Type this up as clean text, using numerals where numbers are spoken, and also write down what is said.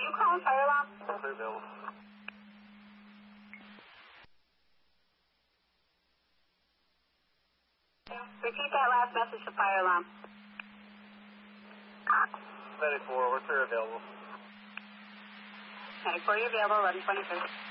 you calling fire alarm? Clear available. Repeat that last message to fire alarm. 94, we're clear available. 94, you're available, 1123.